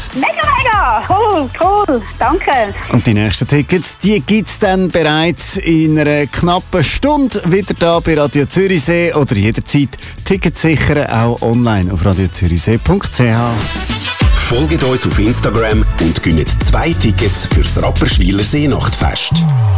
Mega! Cool, danke. Und die nächsten Tickets, die gibt's dann bereits in einer knappen Stunde wieder da bei Radio Zürichsee oder jederzeit Tickets sichern, auch online auf radiozürichsee.ch. Folgt uns auf Instagram und gönnt 2 Tickets fürs Rapperswiler Seenachtfest.